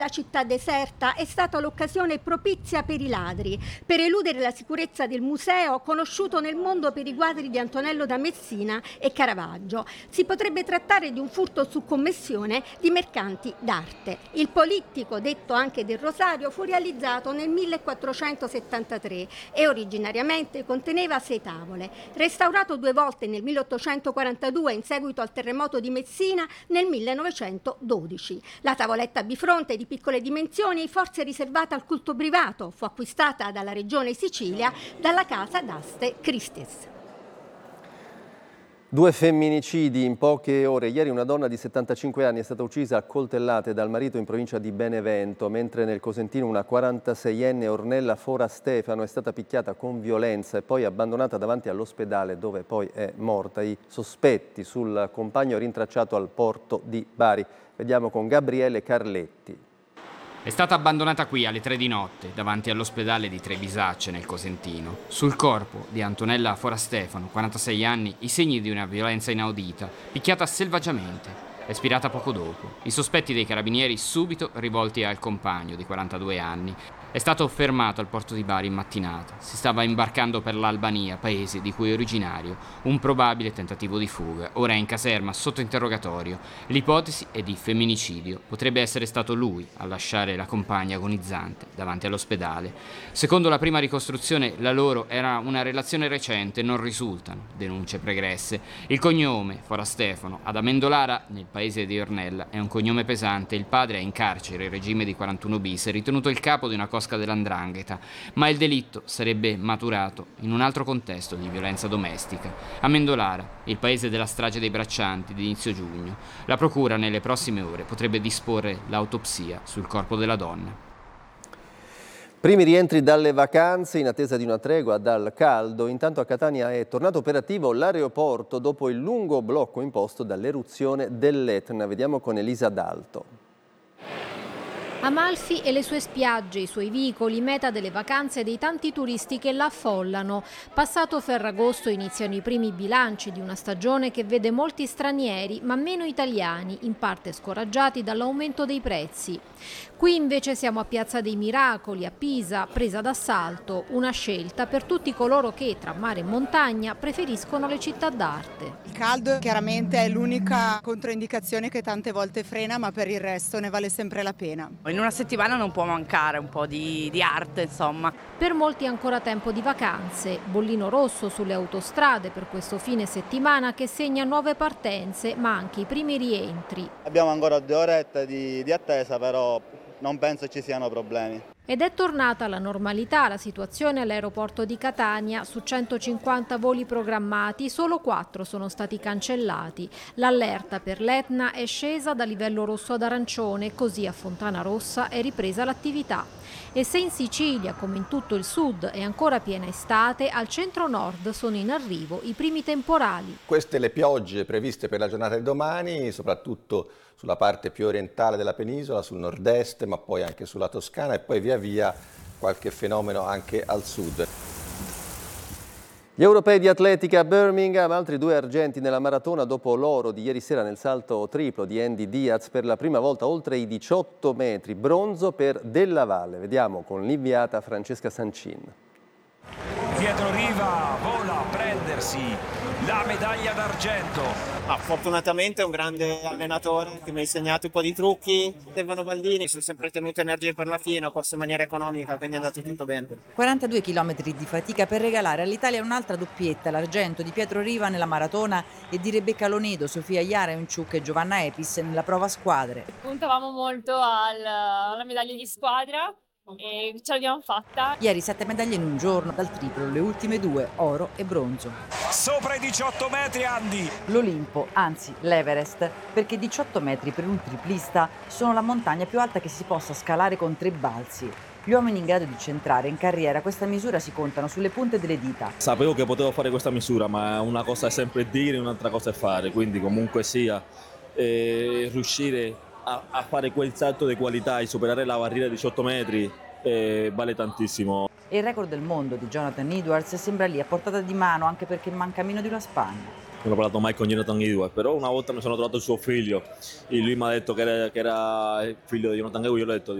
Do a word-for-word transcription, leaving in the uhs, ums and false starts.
La città deserta è stata l'occasione propizia per i ladri, per eludere la sicurezza del museo, conosciuto nel mondo per i quadri di Antonello da Messina e Caravaggio. Si potrebbe trattare di un furto su commissione di mercanti d'arte. Il polittico, detto anche del Rosario, fu realizzato nel millequattrocentosettantatré e originariamente conteneva sei tavole. Restaurato due volte nel milleottocentoquarantadue in seguito al terremoto di Messina nel millenovecentododici. La tavoletta bifronte di piccole dimensioni, forse riservata al culto privato, fu acquistata dalla regione Sicilia dalla casa d'aste Christie's. Due femminicidi in poche ore. Ieri una donna di settantacinque anni è stata uccisa a coltellate dal marito in provincia di Benevento, mentre nel Cosentino una quarantaseienne Ornella Fora Stefano è stata picchiata con violenza e poi abbandonata davanti all'ospedale dove poi è morta. I sospetti sul compagno rintracciato al porto di Bari. Vediamo con Gabriele Carletti. È stata abbandonata qui alle tre di notte, davanti all'ospedale di Trebisacce, nel Cosentino. Sul corpo di Antonella Fora Stefano, quarantasei anni, i segni di una violenza inaudita, picchiata selvaggiamente, espirata poco dopo. I sospetti dei carabinieri subito rivolti al compagno di quarantadue anni. È stato fermato al porto di Bari in mattinata. Si stava imbarcando per l'Albania, paese di cui è originario, un probabile tentativo di fuga. Ora è in caserma sotto interrogatorio. L'ipotesi è di femminicidio. Potrebbe essere stato lui a lasciare la compagna agonizzante davanti all'ospedale. Secondo la prima ricostruzione, la loro era una relazione recente, non risultano denunce pregresse. Il cognome, Fora Stefano, ad Amendolara, nel paese di Ornella, è un cognome pesante. Il padre è in carcere, in regime di quarantuno bis, è ritenuto il capo di una cosca dell'Andrangheta, ma il delitto sarebbe maturato in un altro contesto di violenza domestica. Amendolara, il paese della strage dei braccianti di inizio giugno. La procura nelle prossime ore potrebbe disporre l'autopsia sul corpo della donna. Primi rientri dalle vacanze in attesa di una tregua dal caldo. Intanto a Catania è tornato operativo l'aeroporto dopo il lungo blocco imposto dall'eruzione dell'Etna. Vediamo con Elisa D'Alto. Amalfi e le sue spiagge, i suoi vicoli, meta delle vacanze dei tanti turisti che la affollano. Passato Ferragosto iniziano i primi bilanci di una stagione che vede molti stranieri, ma meno italiani, in parte scoraggiati dall'aumento dei prezzi. Qui invece siamo a Piazza dei Miracoli, a Pisa, presa d'assalto, una scelta per tutti coloro che, tra mare e montagna, preferiscono le città d'arte. Il caldo chiaramente è l'unica controindicazione che tante volte frena, ma per il resto ne vale sempre la pena. In una settimana non può mancare un po' di, di arte, insomma. Per molti è ancora tempo di vacanze, bollino rosso sulle autostrade per questo fine settimana che segna nuove partenze, ma anche i primi rientri. Abbiamo ancora due orette di, di attesa, però non penso ci siano problemi. Ed è tornata alla normalità la situazione all'aeroporto di Catania. Su centocinquanta voli programmati, solo quattro sono stati cancellati. L'allerta per l'Etna è scesa da livello rosso ad arancione, così a Fontana Rossa è ripresa l'attività. E se in Sicilia, come in tutto il sud, è ancora piena estate, al centro-nord sono in arrivo i primi temporali. Queste le piogge previste per la giornata di domani, soprattutto sulla parte più orientale della penisola, sul nord-est, ma poi anche sulla Toscana e poi via via qualche fenomeno anche al sud. Gli europei di atletica a Birmingham, altri due argenti nella maratona dopo l'oro di ieri sera nel salto triplo di Andy Diaz, per la prima volta oltre i diciotto metri, bronzo per Della Valle. Vediamo con l'inviata Francesca Sancin. Pietro Riva vola a prendersi la medaglia d'argento. Ah, fortunatamente è un grande allenatore che mi ha insegnato un po' di trucchi. Stefano Baldini, sono sempre tenuto energie per la fine, ho corso in maniera economica, quindi è andato tutto bene. quarantadue chilometri di fatica per regalare all'Italia un'altra doppietta, l'argento di Pietro Riva nella maratona e di Rebecca Lonedo, Sofia Jaramchuk e Giovanna Epis nella prova squadre. Puntavamo molto al, alla medaglia di squadra e ce l'abbiamo fatta. Ieri sette medaglie in un giorno, dal triplo le ultime due, oro e bronzo. Sopra i diciotto metri Andy! L'Olimpo, anzi l'Everest, perché diciotto metri per un triplista sono la montagna più alta che si possa scalare con tre balzi. Gli uomini in grado di centrare in carriera questa misura si contano sulle punte delle dita. Sapevo che potevo fare questa misura, ma una cosa è sempre dire, un'altra cosa è fare, quindi comunque sia eh, riuscire A, a fare quel salto di qualità e superare la barriera di diciotto metri eh, vale tantissimo. E il record del mondo di Jonathan Edwards sembra lì a portata di mano, anche perché manca meno di una spanna. non ho parlato mai con Jonathan Edwards, però una volta mi sono trovato il suo figlio e lui mi ha detto che era, che era il figlio di Jonathan Edwards, io ho detto